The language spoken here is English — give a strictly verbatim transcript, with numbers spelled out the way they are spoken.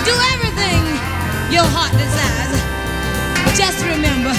Do everything your heart desires. But just remember,